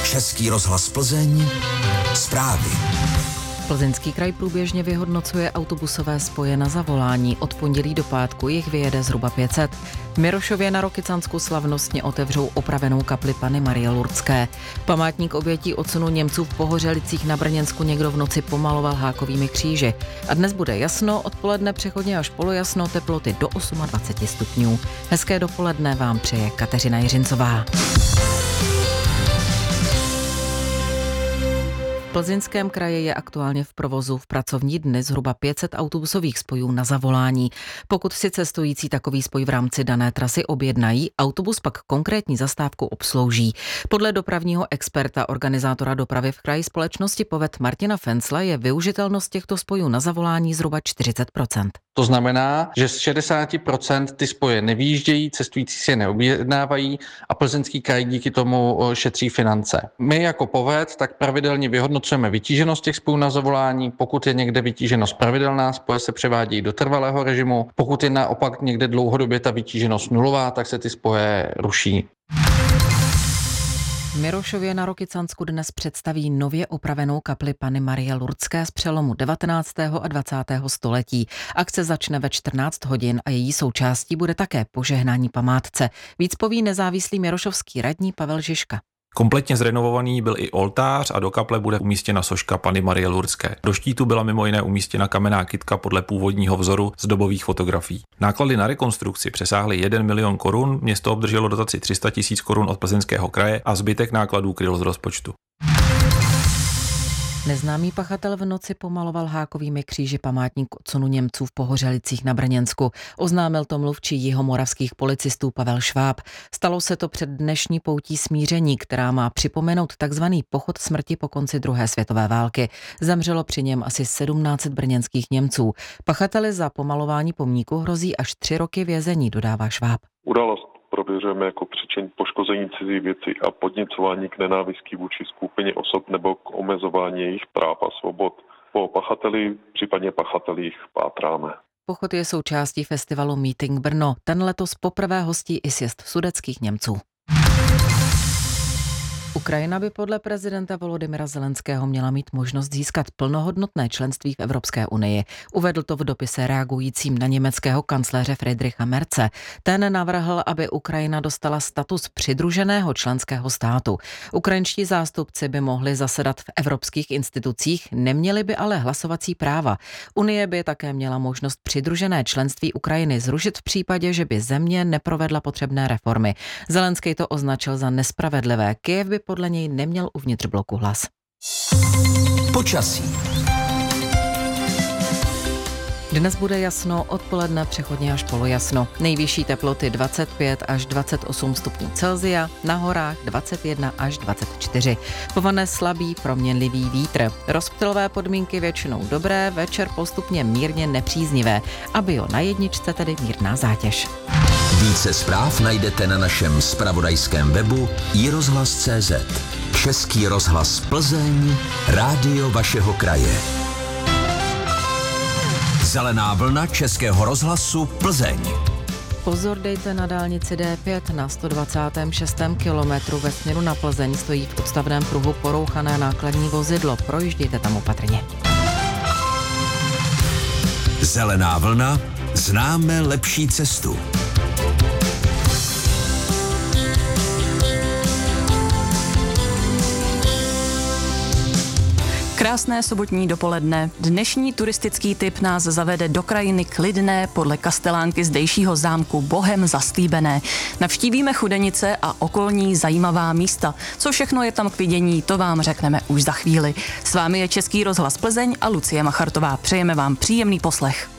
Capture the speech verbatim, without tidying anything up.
Český rozhlas Plzeň. Zprávy. Plzeňský kraj průběžně vyhodnocuje autobusové spoje na zavolání. Od pondělí do pátku jich vyjede zhruba pět set. V Mirošově na Rokycansku slavnostně otevřou opravenou kapli Panny Marie Lurdské. Památník obětí odsunu Němců v Pohořelicích na Brněnsku někdo v noci pomaloval hákovými kříži. A dnes bude jasno, odpoledne přechodně až polojasno, teploty do dvacet osm stupňů. Hezké dopoledne vám přeje Kateřina Jiřincová. V Plzeňském kraji je aktuálně v provozu v pracovní dny zhruba pět set autobusových spojů na zavolání. Pokud si cestující takový spoj v rámci dané trasy objednají, autobus pak konkrétní zastávku obslouží. Podle dopravního experta organizátora dopravy v kraji společnosti Poved Martina Fencla je využitelnost těchto spojů na zavolání zhruba čtyřicet procent. To znamená, že z šedesát procent ty spoje nevyjíždějí, cestující si je neobjednávají a Plzeňský kraj díky tomu šetří finance. My jako Poved tak pravidelně vyhodnocujeme vytíženost těch spojů na zavolání. Pokud je někde vytíženost pravidelná, spoje se převádějí do trvalého režimu. Pokud je naopak někde dlouhodobě ta vytíženost nulová, tak se ty spoje ruší. V Mirošově na Rokycansku dnes představí nově opravenou kapli Panny Marie Lurdské z přelomu devatenáctého a dvacátého století. Akce začne ve čtrnáct hodin a její součástí bude také požehnání památce. Víc poví nezávislý mirošovský radní Pavel Žižka. Kompletně zrenovovaný byl i oltář a do kaple bude umístěna soška Panny Marie Lurdské. Do štítu byla mimo jiné umístěna kamenná kytka podle původního vzoru z dobových fotografií. Náklady na rekonstrukci přesáhly jeden milion korun, město obdrželo dotaci tři sta tisíc korun od Plzeňského kraje a zbytek nákladů kryl z rozpočtu. Neznámý pachatel v noci pomaloval hákovými kříži památník odsunu Němců v Pohořelicích na Brněnsku. Oznámil to mluvčí jihomoravských policistů Pavel Šváb. Stalo se to před dnešní poutí smíření, která má připomenout takzvaný pochod smrti po konci druhé světové války. Zemřelo při něm asi sedmnáct set brněnských Němců. Pachateli za pomalování pomníku hrozí až tři roky vězení, dodává Šváb. Událost prověřujeme jako příčin poškození cizí věci a podněcování k nenávisti vůči skupině osob nebo k omezování jejich práv a svobod. Po pachateli, případně pachatelích pátráme. Pochod je součástí festivalu Meeting Brno. Ten letos poprvé hostí i sjezd sudetských Němců. Ukrajina by podle prezidenta Volodymyra Zelenského měla mít možnost získat plnohodnotné členství v Evropské unii. Uvedl to v dopise reagujícím na německého kancléře Friedricha Merze. Ten navrhl, aby Ukrajina dostala status přidruženého členského státu. Ukrajinští zástupci by mohli zasedat v evropských institucích, neměli by ale hlasovací práva. Unie by také měla možnost přidružené členství Ukrajiny zrušit v případě, že by země neprovedla potřebné reformy. Zelenský to označil za nespravedlivé. Kyjev by podle něj neměl uvnitř bloku hlas. Počasí. Dnes bude jasno, odpoledne přechodně až polojasno. Nejvyšší teploty dvacet pět až dvacet osm stupňů Celsia, na horách dvacet jedna až dvacet čtyři. Povane slabý proměnlivý vítr. Rozptylové podmínky většinou dobré, večer postupně mírně nepříznivé. A bio na jedničce tedy mírná zátěž. Více zpráv najdete na našem zpravodajském webu i rozhlas tečka cé zet. Český rozhlas Plzeň, rádio vašeho kraje. Zelená vlna Českého rozhlasu Plzeň. Pozor dejte na dálnici D pět na sto dvacátém šestém kilometru ve směru na Plzeň stojí v odstavném pruhu porouchané nákladní vozidlo. Projíždějte tam opatrně. Zelená vlna, známe lepší cestu. Krásné sobotní dopoledne. Dnešní turistický tip nás zavede do krajiny klidné podle kastelánky zdejšího zámku Bohem zaslíbené. Navštívíme Chudenice a okolní zajímavá místa. Co všechno je tam k vidění, to vám řekneme už za chvíli. S vámi je Český rozhlas Plzeň a Lucie Machartová. Přejeme vám příjemný poslech.